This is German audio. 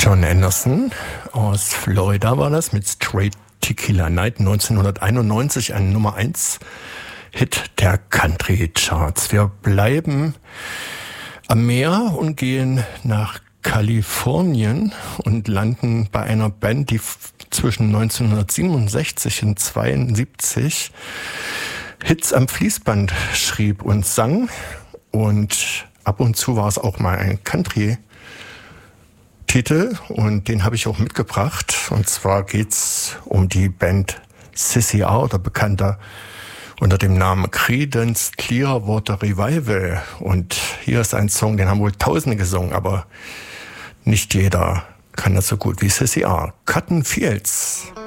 John Anderson aus Florida war das mit Straight Tequila Night 1991, ein Nummer 1 Hit der Country Charts. Wir bleiben am Meer und gehen nach Kalifornien und landen bei einer Band, die zwischen 1967 und 1972 Hits am Fließband schrieb und sang. Und ab und zu war es auch mal ein Country-Titel und den habe ich auch mitgebracht. Und zwar geht's um die Band CCR oder bekannter unter dem Namen Creedence Clearwater Revival. Und hier ist ein Song, den haben wohl Tausende gesungen, aber nicht jeder kann das so gut wie CCR. Cotton Fields.